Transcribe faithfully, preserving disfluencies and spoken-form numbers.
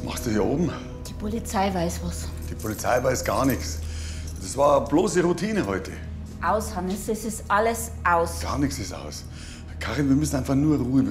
Was machst du hier oben? Die Polizei weiß was. Die Polizei weiß gar nichts. Das war bloße Routine heute. Aus, Hannes, es ist alles aus. Gar nichts ist aus. Karin, wir müssen einfach nur Ruhe